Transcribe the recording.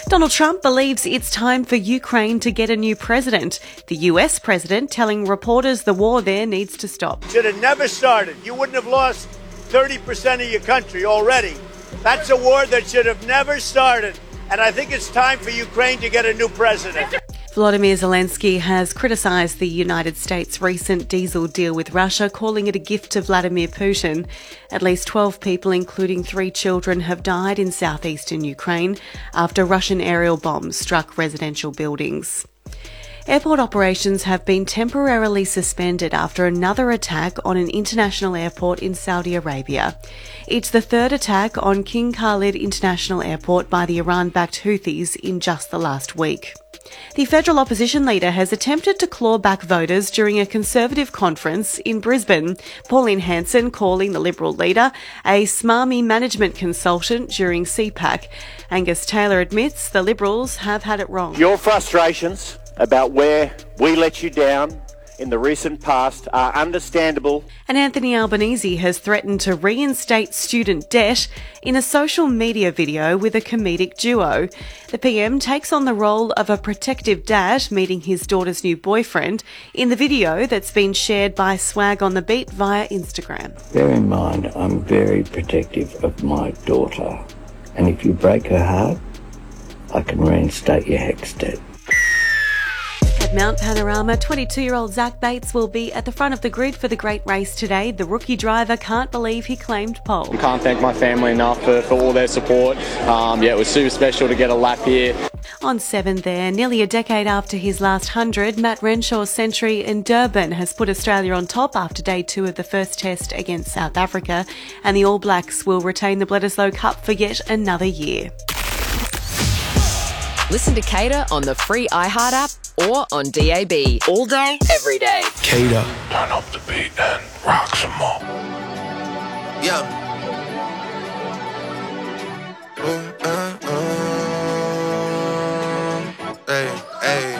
Donald Trump believes it's time for Ukraine to get a new president. The US president telling reporters the war there needs to stop. Should have never started. You wouldn't have lost 30% of your country already. That's a war that should have never started. And I think it's time for Ukraine to get a new president. Volodymyr Zelensky has criticised the United States' recent diesel deal with Russia, calling it a gift to Vladimir Putin. At least 12 people, including 3 children, have died in southeastern Ukraine after Russian aerial bombs struck residential buildings. Airport operations have been temporarily suspended after another attack on an international airport in Saudi Arabia. It's the third attack on King Khalid International Airport by the Iran-backed Houthis in just the last week. The federal opposition leader has attempted to claw back voters during a Conservative conference in Brisbane. Pauline Hanson calling the Liberal leader a smarmy management consultant during CPAC. Angus Taylor admits the Liberals have had it wrong. Your frustrations about where we let you down in the recent past are understandable. And Anthony Albanese has threatened to reinstate student debt in a social media video with a comedic duo. The PM takes on the role of a protective dad meeting his daughter's new boyfriend in the video that's been shared by Swag on the Beat via Instagram. Bear in mind, I'm very protective of my daughter, and if you break her heart, I can reinstate your HECS debt. At Mount Panorama, 22-year-old Zach Bates will be at the front of the grid for the great race today. The rookie driver can't believe he claimed pole. Can't thank my family enough for all their support. It was super special to get a lap here. On 7 there, nearly a decade after his last 100, Matt Renshaw's century in Durban has put Australia on top after day 2 of the first test against South Africa, and the All Blacks will retain the Bledisloe Cup for yet another year. Listen to Cater on the free iHeart app or on DAB. All day, every day. Cater. Turn up the beat and rock some more. Yeah. Hey, hey.